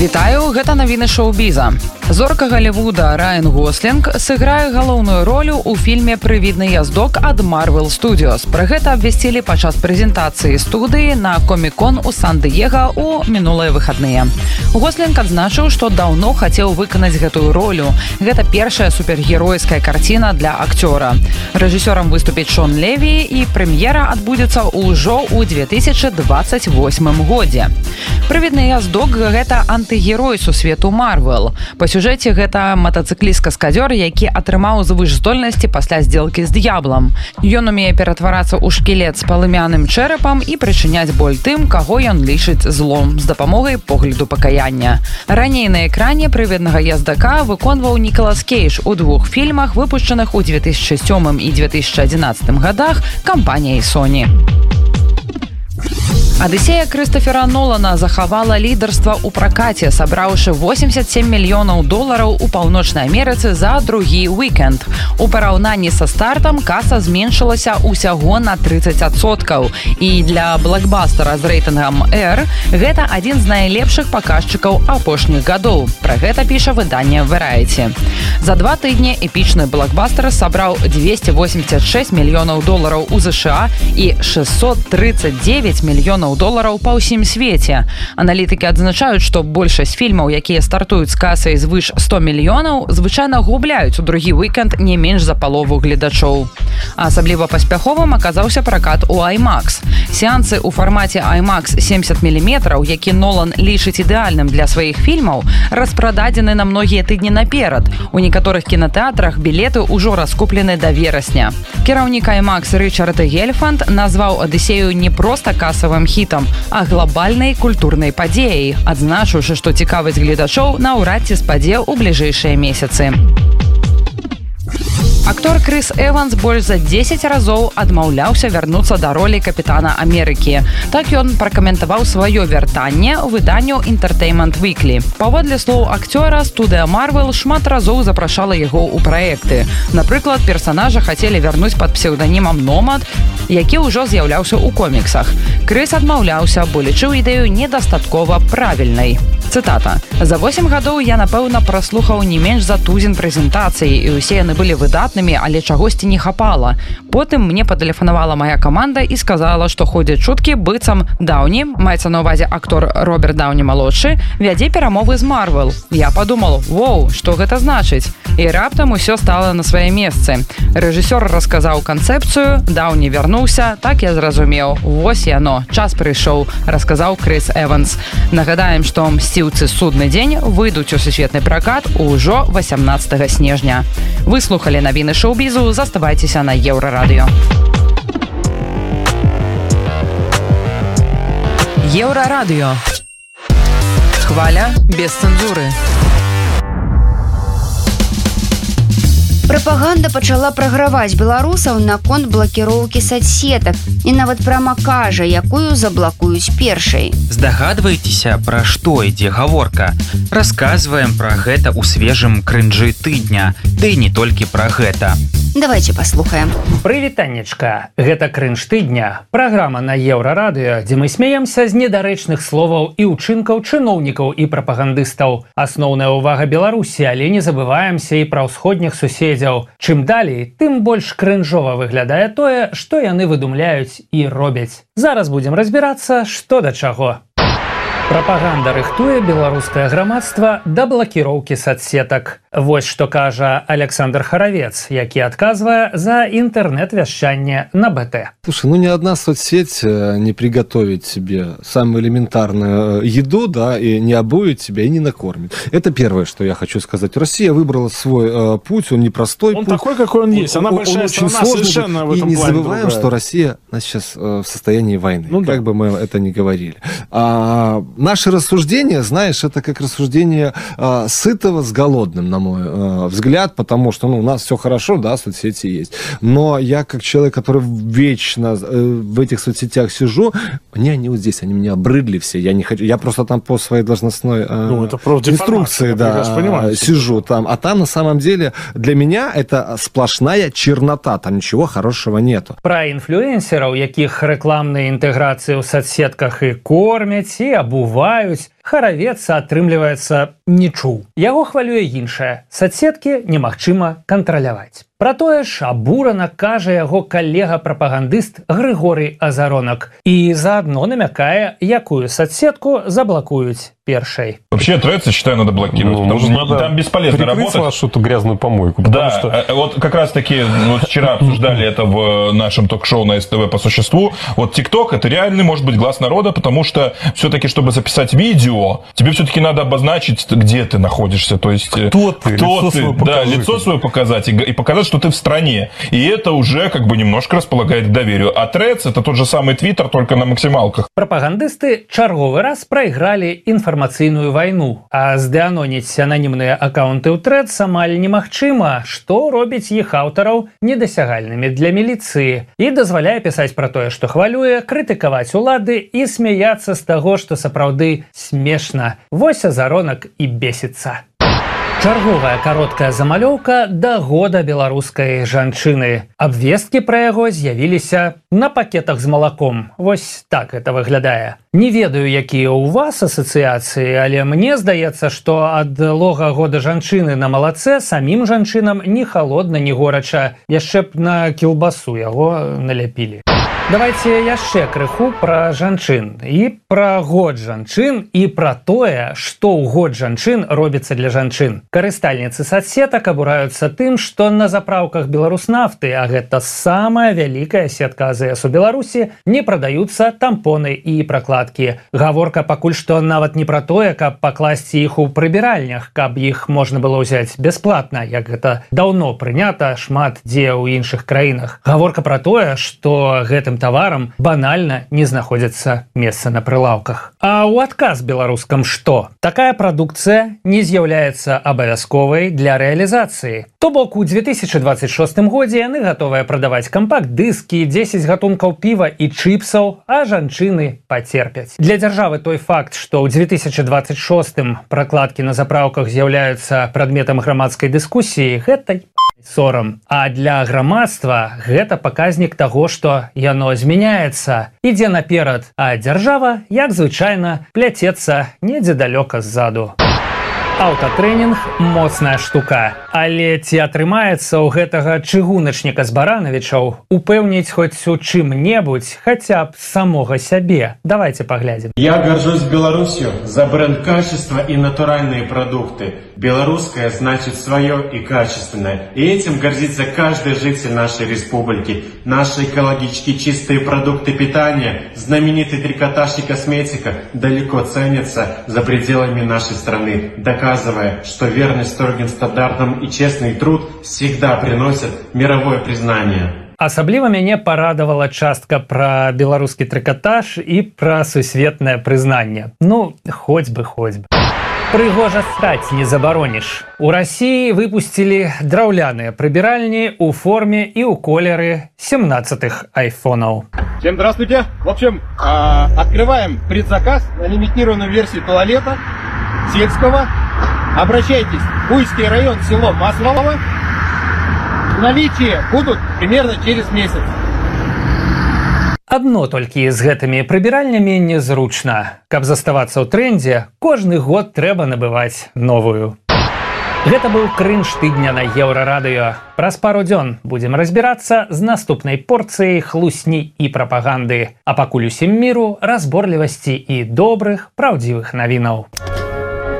Вітаю, гэта навіны шоу-біза. Зорка Голливуда Райан Гослінг сыграе галоўную ролю ў фільме «Прывідны яздок» ад Marvel Studios. Пра гэта абвясцілі падчас прэзентацыі студыі на Комік-кон у Сан-Дыега ў мінулыя выхадныя. Гослінг адзначыў, што даўно хацеў выканаць гэтую ролю. Гэта першая супергеройская карціна для акцёра. Рэжысёрам выступіць Шон Леві і прэм'ера адбудзецца ўжо ў 2028 годзе. «Прывідны яздок» — гэта антыгерой сусвету Marvel. Па сюжэце гэта матацыкліст-каскадзёр, які атрымаў звышздольнасці пасля здзелкі з д'яблам. Ён умее ператварацца ў шкілет з палымяным чэрапам і прычыняць боль тым, каго ён лічыць злом, з дапамогай погляду пакаяння. Раней на экране «Прывіднага яздака» выконваў Нікалас Кейдж у двух фільмах, выпушчаных у 2007 і 2011 годах кампаніяй Sony. «Адысея» Крыстофера Нолана захавала лідарства ў пракаце, сабраўшы $87 мільёнаў у Паўночнай Амерыцы за другі уікенд. У параўнанні са стартам каса зменшылася ўсяго на 30%. І для блокбастера з рэйтынгам R гэта адзін з найлепшых паказчыкаў апошніх гадоў. Пра гэта піша выданне Variety. За 2 тыдні эпічны блокбастер сабраў $286 мільёнаў у США і $639 мільёнаў па ўсім свеце. Аналітыкі адзначаюць, што большасць фільмаў, якія стартуюць з касай звыш 100 мільёнаў, звычайна губляюць у другі уікенд не менш за палову гледачоў. Асабліва паспяховым аказаўся пракат у IMAX. Сеансы ў фармаце IMAX 70 мм, які Нолан лічыць ідэальным для сваіх фільмаў, распрададзены на многія тыдні наперад. У некаторых кінатэатрах білеты ўжо раскуплены да верасня. Кіраўнік IMAX Рычард Гельфанд назваў «Адысею» не проста касавым хітам, а глобальнай культурнай падзеяй, адзначыўшы, што цікавасць гледачоў наўрад ці спадзе ў бліжэйшыя месяцы. Актор Крыс Эванс больш за 10 разоў адмаўляўся вярнуцца да ролі капітана Амерыкі. Так ён пракаментаваў сваё вяртанне выданню Entertainment Weekly. Паводле слоў акцёра, студыя Marvel шмат разоў запрашала яго ў праекты. Напрыклад, персанажа хацелі вярнуць пад псеўданімам Номад, які ўжо з'яўляўся ў коміксах. Крыс адмаўляўся, бо лічыў ідэю недастаткова правільнай. Цытата. «За 8 гадоў я, напэўна, праслухаў не менш за тузін прэзентацый, і ўсе яны былі выдатнымі, але чагосьці не хапала. Потым мне патэлефанавала мая каманда і сказала, што ходзяць чуткі, быццам Даўні, маецца на ўвазе актор Роберт Даўні-малодшы, вядзе перамовы з Marvel. Я падумал, воу, што гэта значыць? І раптам усё стала на свае месцы. Рэжысёр расказаў канцэпцыю, Даўні вярнуўся, так я зразумеў. Вось яно, час прыйшоў», расказаў Крыс Эванс. Нагадаем, што «Мсціўцы. Судны дзень» выйдуць у сусветны пракат ўжо 18 снежня. Вы слухалі навіны шоу-бізу, заставайцеся на Еўрарадыё. Еўрарадыё. Хваля без цэнзуры. Прапаганда пачала праграваць беларусаў наконт блакіроўкі соцсетак і нават прама кажа, якую заблакуюць першай. Здагадваецеся, пра што ідзе гаворка? Расказваем пра гэта ў свежым крынжы тыдня, ды і не толькі пра гэта. Давайте паслухаем. Прывітаннечка, гэта крынж тыдня, праграма на Еўрарадыё, дзе мы смеемся з недарэчных словаў і ўчынкаў чыноўнікаў і прапагандыстаў. Асноўная ўвага Беларусі, але не забываемся і пра ўсходніх суседзяў. Чым далей, тым больш крынжова выглядае тое, што яны выдумляюць і робяць. Зараз будзем разбірацца, што да чаго. Прапаганда рыхтуе беларускае грамадства да блакіроўкі соцсетак. Вось што кажа Александр Харавец, які адказвае за интернет-вяшчанне на БТ. Слушай, ни одна соцсеть не приготовит тебе самую элементарную еду, да, и не обует тебя, и не накормит. Это первое, что я хочу сказать. Россия выбрала свой путь, он непростой путь. Он такой, какой он есть. Она большая страна, совершенно в этом плане. И не забываем, что Россия сейчас в состоянии войны, как бы мы это ни говорили. Наши рассуждения, знаешь, это как рассуждение сытого с голодным, на мой взгляд, потому что у нас все хорошо, да, соцсети есть. Но я, как человек, который вечно в этих соцсетях сижу, они вот здесь, они меня обрыдли все. Я не хочу, я просто там по своей должностной инструкции, да, сижу там. А там на самом деле для меня это сплошная чернота, там ничего хорошего нету. Про инфлюенсеров, яких рекламные интеграции в соцсетках и кормят, и обувают, Харавец, атрымліваецца, не чуў. Яго хвалюе іншае. Соцсеткі немагчыма кантраляваць. Пра тое ж абурана кажа яго калега-прапагандыст Григорий Азаронок і заадно намякае, якую соцсетку заблокуюць першай. Вообще Threads, я считаю, надо блокировать, потому что там бесполезно работать. Вашу эту грязную помойку. Да, что... вот как раз таки вот вчера обсуждали это в нашем ток-шоу на СТВ по существу. Вот TikTok это реальный, может быть, глаз народа, потому что все-таки, чтобы записать видео, тебе все-таки надо обозначить, где ты находишься, то есть кто ты, да, лицо свое показать и показать, что ты в стране. И это уже как бы немножко располагает к доверию. А Threads это тот же самый Twitter, только на максималках. Прапагандысты чарговы раз прайгралі інфармацыйную вайну, а здэаноніць ананімныя акаунты ў Threads амаль немагчыма, што робіць іх аўтараў недасягальнымі для міліцыі і дазваляе пісаць пра тое, што хвалюе, крытыкаваць улады і смяяцца з таго, што сапраўды смешна. Вось Азаронок і бесіцца. Чарговая кароткая замалёўка да года беларускай жанчыны. Абвесткі пра яго з'явіліся на пакетах з малаком. Вось так это выглядае. Не ведаю, якія ў вас асацыяцыі, але мне здаецца, што ад лога года жанчыны на малацэ самім жанчынам ні халодна, ні горача. Яшчэ б на кілбасу яго наляпілі. Давайте яшчэ крыху пра жанчын. І пра год жанчын, і пра тое, што ў год жанчын робіцца для жанчын. Карыстальніцы соцсетак абураюцца тым, што на запраўках Беларуснафты, а гэта самая вялікая сетка АЗС у Беларусі, не прадаюцца тампоны і пракладкі. Гаворка пакуль што нават не пра тое, каб пакласці іх у прыбіральнях, каб іх можна было ўзяць бясплатна, як гэта даўно прынята шмат дзе ў іншых краінах. Гаворка пра тое, што гэтым таварам банальна не знаходзіцца месца на прылаўках. А ў адказ беларускам што? Такая прадукцыя не з'яўляецца абавязковай для рэалізацыі. То бок у 2026 годзе яны гатовыя прадаваць кампакт-дыскі, 10 гатункаў піва і чыпсаў, а жанчыны пацерпяць. Для дзяржавы той факт, што ў 2026 пракладкі на запраўках з'яўляюцца прадметам грамадскай дыскусіі, гэта сорам. А для грамадства гэта паказнік таго, што яно змяняецца, ідзе наперад, а дзяржава, як звычайна, пляцецца недзе далёка ззаду. Аўтатрэнінг – моцная штука. Але ці атрымаецца ў гэтага чыгуначніка з Баранавічаў упэўніць хоць у чым-небудзь, хаця б самога сябе? Давайте поглядим. Я горжусь Беларусью за бренд качества и натуральные продукты. Белорусское значит свое и качественное. И этим гордится каждый житель нашей республики. Наши экологически чистые продукты питания, знаменитый трикотаж и косметика далеко ценятся за пределами нашей страны, доказывая, что верность строгим стандартам и честный труд всегда приносят мировое признание. Асабліва мяне парадавала частка пра беларускі трыкатаж і пра сусветнае прызнанне. Ну, хоць бы. Прыгожа стаць не забароніш. У России выпустили драўляныя прыбіральні ў форме і ў колеры 17-х айфонаў. Всем здравствуйте. В общем, открываем предзаказ на лимитированную версию туалета сельского. Обращайтесь. Буйский район, село Маслово. В наличии будут примерно через месяц. Адно толькі з гэтымі прыбіральнямі незручна. Каб заставацца ў трэндзе, кожны год трэба набываць новую. Гэта быў крынж тыдня на Еўрарадыё. Праз пару дзён будзем разбірацца з наступнай порцыяй хлусні і прапаганды. А пакуль усім міру, разборлівасці і добрых, праўдзівых навінаў.